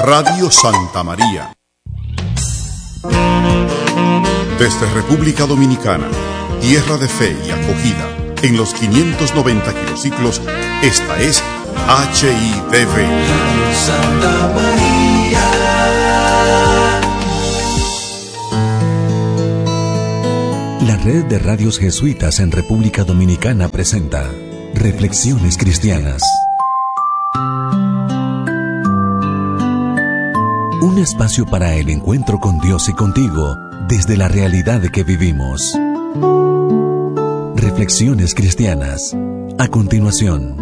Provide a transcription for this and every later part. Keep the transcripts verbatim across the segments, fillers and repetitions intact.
Radio Santa María. Desde República Dominicana, tierra de fe y acogida, en los quinientos noventa kilociclos, esta es H I D V. Radio Santa María. La red de radios jesuitas en República Dominicana presenta Reflexiones Cristianas. Un espacio para el encuentro con Dios y contigo desde la realidad que vivimos. Reflexiones Cristianas. A continuación.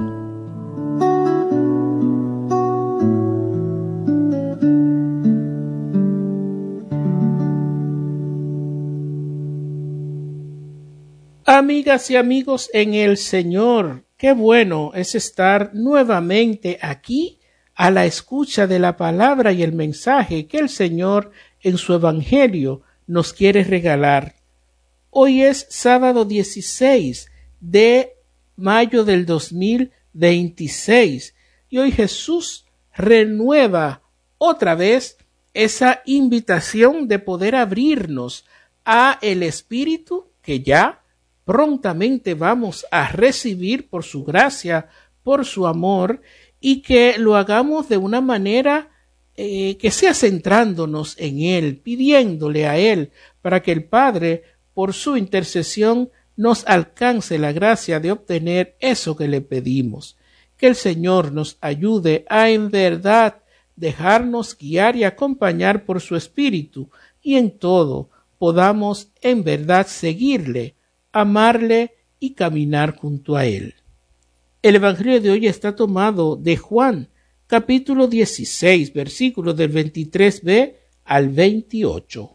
Amigas y amigos en el Señor, qué bueno es estar nuevamente aquí a la escucha de la palabra y el mensaje que el Señor en su Evangelio nos quiere regalar. Hoy es sábado dieciséis de mayo del dos mil veintiséis y hoy Jesús renueva otra vez esa invitación de poder abrirnos a el Espíritu que ya prontamente vamos a recibir por su gracia, por su amor, y que lo hagamos de una manera eh, que sea centrándonos en Él, pidiéndole a Él para que el Padre, por su intercesión, nos alcance la gracia de obtener eso que le pedimos. Que el Señor nos ayude a en verdad dejarnos guiar y acompañar por su Espíritu, y en todo podamos en verdad seguirle, amarle y caminar junto a Él. El Evangelio de hoy está tomado de Juan, capítulo dieciséis, versículos del veintitrés b al veintiocho.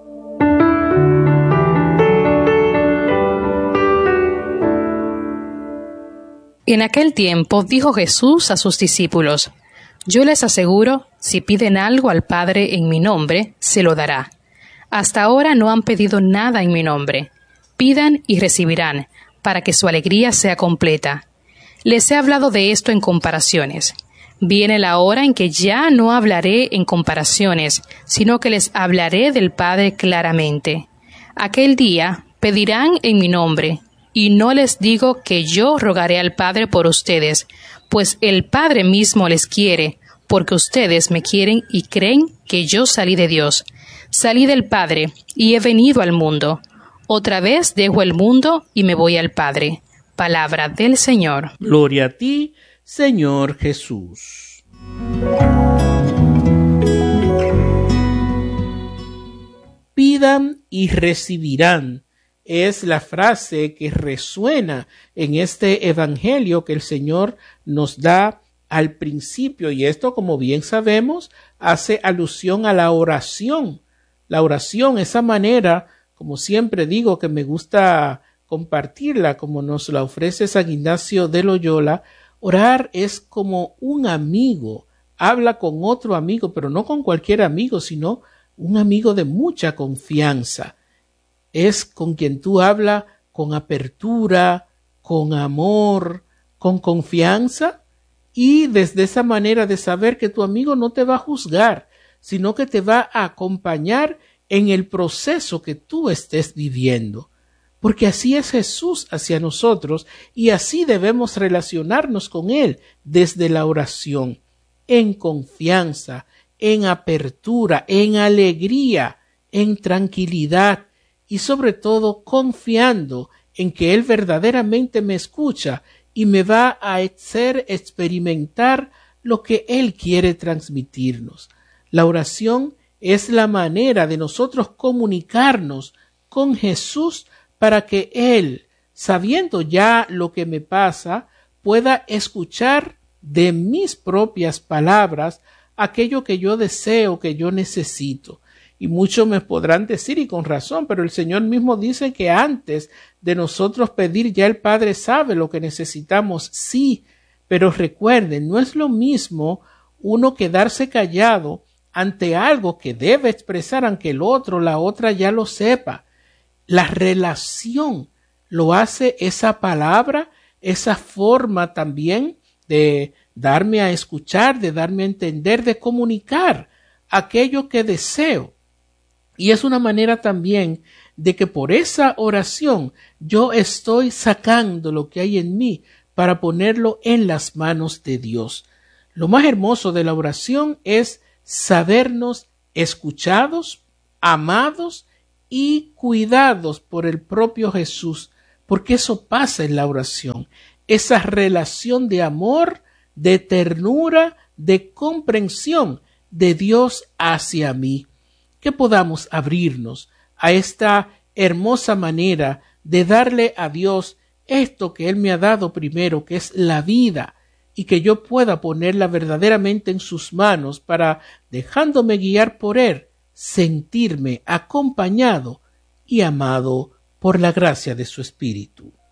En aquel tiempo dijo Jesús a sus discípulos: Yo les aseguro, si piden algo al Padre en mi nombre, se lo dará. Hasta ahora no han pedido nada en mi nombre. Pidan y recibirán, para que su alegría sea completa. Les he hablado de esto en comparaciones. Viene la hora en que ya no hablaré en comparaciones, sino que les hablaré del Padre claramente. Aquel día pedirán en mi nombre, y no les digo que yo rogaré al Padre por ustedes, pues el Padre mismo les quiere, porque ustedes me quieren y creen que yo salí de Dios. Salí del Padre, y he venido al mundo. Otra vez dejo el mundo y me voy al Padre. Palabra del Señor. Gloria a ti, Señor Jesús. Pidan y recibirán. Es la frase que resuena en este evangelio que el Señor nos da al principio. Y esto, como bien sabemos, hace alusión a la oración. La oración, esa manera, como siempre digo, que me gusta compartirla, como nos la ofrece San Ignacio de Loyola. Orar es como un amigo, habla con otro amigo, pero no con cualquier amigo, sino un amigo de mucha confianza. Es con quien tú hablas con apertura, con amor, con confianza, y desde esa manera de saber que tu amigo no te va a juzgar, sino que te va a acompañar en el proceso que tú estés viviendo. Porque así es Jesús hacia nosotros y así debemos relacionarnos con Él desde la oración, en confianza, en apertura, en alegría, en tranquilidad y sobre todo confiando en que Él verdaderamente me escucha y me va a hacer experimentar lo que Él quiere transmitirnos. La oración es la manera de nosotros comunicarnos con Jesús para que Él, sabiendo ya lo que me pasa, pueda escuchar de mis propias palabras aquello que yo deseo, que yo necesito. Y muchos me podrán decir, y con razón, pero el Señor mismo dice que antes de nosotros pedir, ya el Padre sabe lo que necesitamos. Sí, pero recuerden, no es lo mismo uno quedarse callado ante algo que debe expresar, aunque el otro, la otra ya lo sepa. La relación lo hace esa palabra, esa forma también de darme a escuchar, de darme a entender, de comunicar aquello que deseo. Y es una manera también de que por esa oración yo estoy sacando lo que hay en mí para ponerlo en las manos de Dios. Lo más hermoso de la oración es sabernos escuchados, amados y cuidados por el propio Jesús, porque eso pasa en la oración, esa relación de amor, de ternura, de comprensión de Dios hacia mí, que podamos abrirnos a esta hermosa manera de darle a Dios esto que Él me ha dado primero, que es la vida, y que yo pueda ponerla verdaderamente en sus manos para, dejándome guiar por Él, sentirme acompañado y amado por la gracia de su Espíritu.